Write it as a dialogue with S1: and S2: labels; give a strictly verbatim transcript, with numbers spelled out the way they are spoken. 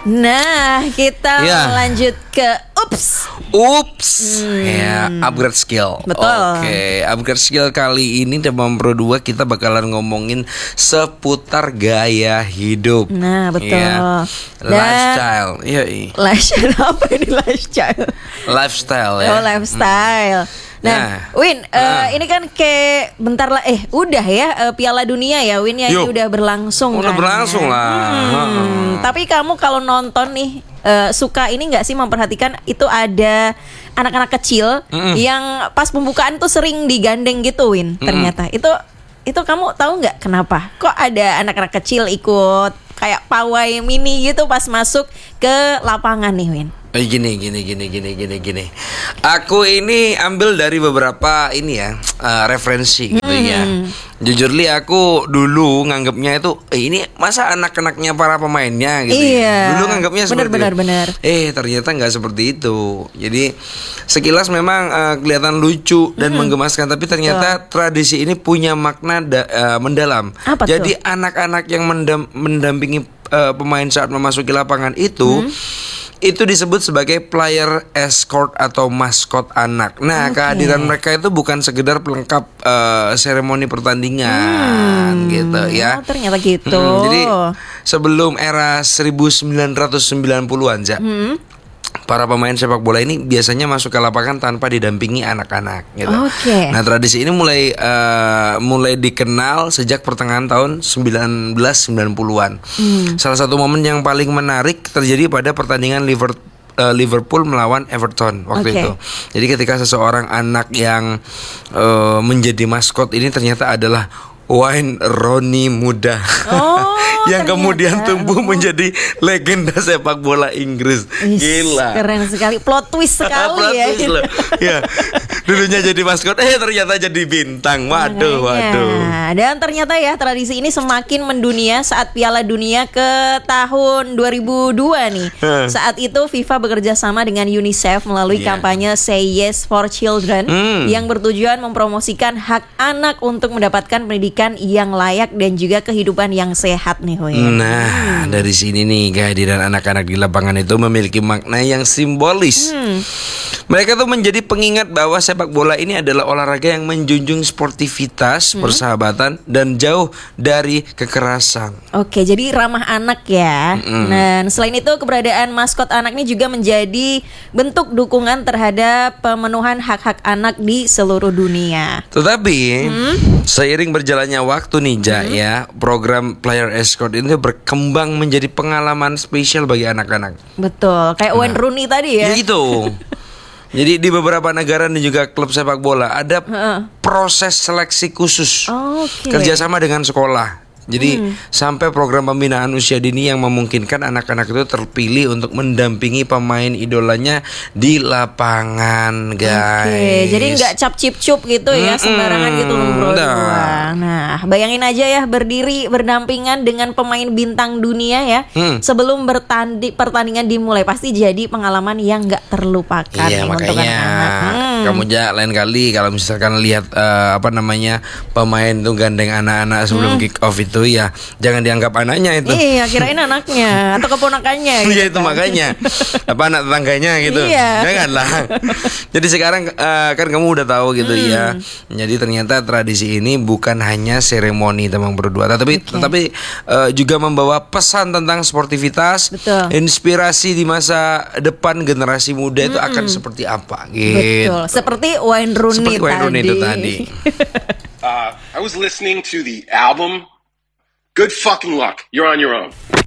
S1: Nah, kita
S2: Ya.
S1: lanjut ke Ups.
S2: Ups, ya upgrade skill.
S1: Betul.
S2: Oke, upgrade skill kali ini Demam Pro dua kita bakalan ngomongin seputar gaya hidup.
S1: Nah, betul.
S2: Ya.
S1: Dan-
S2: Lifestyle, iya. iya.
S1: Lifestyle apa ini lifestyle?
S2: Lifestyle ya.
S1: Oh, lifestyle. Nah,
S2: Nah,
S1: Win, eh,
S2: nah.
S1: ini kan kayak bentar lah, eh udah ya eh, Piala Dunia ya, Win ya, ini
S2: Yuk.
S1: udah berlangsung
S2: Udah
S1: kan,
S2: berlangsung
S1: ya.
S2: lah.
S1: Hmm,
S2: Heeh.
S1: Tapi kamu kalau nonton nih eh, suka ini nggak sih memperhatikan itu ada anak-anak kecil
S2: Mm-mm.
S1: yang pas pembukaan tuh sering digandeng gitu, Win. Ternyata itu itu kamu tahu nggak kenapa? Kok ada anak-anak kecil ikut kayak pawai mini gitu pas masuk ke lapangan nih, Win?
S2: Eh, gini gini gini gini gini gini. Aku ini ambil dari beberapa ini ya eh, referensi gitu ya. Jujur li aku dulu nganggapnya itu eh, ini masa anak-anaknya para pemainnya gitu
S1: Iya.
S2: ya. Dulu nganggapnya
S1: Benar,
S2: seperti
S1: benar,
S2: itu.
S1: benar.
S2: Eh ternyata nggak seperti itu. Jadi sekilas memang eh, kelihatan lucu dan menggemaskan, tapi ternyata tradisi ini punya makna da- eh, mendalam.
S1: Apa tuh?
S2: Jadi anak-anak yang mendam- mendampingi eh, pemain saat memasuki lapangan itu itu disebut sebagai player escort atau maskot anak. Nah,
S1: Oke.
S2: kehadiran mereka itu bukan sekedar pelengkap eh, seremoni pertandingan gitu ya.
S1: Oh, ternyata gitu.
S2: Mm, jadi sebelum era seribu sembilan ratus sembilan puluhan, Ja, para pemain sepak bola ini biasanya masuk ke lapangan tanpa didampingi anak-anak gitu.
S1: Oke.
S2: Nah, tradisi ini mulai eh, mulai dikenal sejak pertengahan tahun sembilan belas sembilan puluhan. Salah satu momen yang paling menarik terjadi pada pertandingan Liverpool Liverpool melawan Everton waktu
S1: Oke.
S2: itu. Jadi ketika seseorang anak yang eh, menjadi maskot ini ternyata adalah Wayne Rooney muda.
S1: Oh,
S2: yang kemudian
S1: ternyata.
S2: tumbuh menjadi legenda sepak bola Inggris.
S1: Is,
S2: Gila.
S1: keren sekali, plot twist sekali
S2: Plot
S1: ya.
S2: twist loh. Ya. Dulunya jadi maskot, eh ternyata jadi bintang. Waduh,
S1: Makanya.
S2: waduh.
S1: Dan ternyata ya tradisi ini semakin mendunia saat Piala Dunia ke tahun dua ribu dua nih.
S2: Heh.
S1: Saat itu FIFA bekerja sama dengan UNICEF melalui
S2: Iya.
S1: kampanye Say Yes for Children
S2: Hmm.
S1: yang bertujuan mempromosikan hak anak untuk mendapatkan pendidikan yang layak dan juga kehidupan yang sehat nih, Win.
S2: Nah, dari sini nih kehadiran anak-anak di lapangan itu memiliki makna yang simbolis. Mereka tuh menjadi pengingat bahwa sepak bola ini adalah olahraga yang menjunjung sportivitas, persahabatan, dan jauh dari kekerasan.
S1: Oke, jadi ramah anak ya. Dan selain itu keberadaan maskot anak ini juga menjadi bentuk dukungan terhadap pemenuhan hak-hak anak di seluruh dunia.
S2: Tetapi seiring berjalannya waktu nih, Ja, ya, program player escort ini berkembang menjadi pengalaman spesial bagi anak-anak.
S1: Betul, kayak Wayne Rooney tadi ya.
S2: Ya gitu. Jadi di beberapa negara dan juga klub sepak bola ada proses seleksi khusus
S1: Oke.
S2: kerjasama dengan sekolah. Jadi sampai program pembinaan usia dini yang memungkinkan anak-anak itu terpilih untuk mendampingi pemain idolanya di lapangan, guys.
S1: Oke, jadi nggak cap cip cup gitu ya,
S2: Mm-mm.
S1: sembarangan gitu ngobrol
S2: Nah.
S1: doang. Nah, bayangin aja ya berdiri berdampingan dengan pemain bintang dunia ya.
S2: Hmm.
S1: Sebelum bertandi pertandingan dimulai pasti jadi pengalaman yang nggak terlupakan
S2: Iya,
S1: nih untuk
S2: makanya
S1: anak-anak. Hmm.
S2: kamu ja lain kali kalau misalkan lihat eh, apa namanya pemain tuh gandeng anak-anak sebelum kick off itu ya jangan dianggap anaknya itu.
S1: Iya, kirain anaknya atau keponakannya. gitu
S2: Iya itu
S1: kan.
S2: makanya apa anak tetangganya gitu.
S1: Iya.
S2: Janganlah. Jadi sekarang eh, kan kamu udah tahu gitu ya. Jadi ternyata tradisi ini bukan hanya seremoni Demam berdua, tetapi
S1: Oke.
S2: tetapi eh, juga membawa pesan tentang sportivitas,
S1: Betul.
S2: inspirasi di masa depan generasi muda itu akan seperti apa gitu.
S1: Betul, seperti Wayne Rooney
S2: Seperti Wayne Rooney
S1: tadi.
S2: itu tadi.
S3: Uh, I was listening to the album. Good fucking luck. You're on your own.